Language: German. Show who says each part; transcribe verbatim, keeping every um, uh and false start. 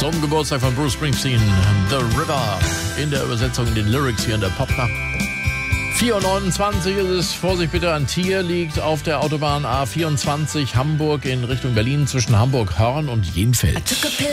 Speaker 1: Zum Geburtstag von Bruce Springsteen, The River, in der Übersetzung in den Lyrics hier in der Popnacht. vier Uhr neunundzwanzig ist es. Vorsicht bitte, ein Tier liegt auf der Autobahn A vierundzwanzig Hamburg in Richtung Berlin zwischen Hamburg-Hörn und Jenfeld.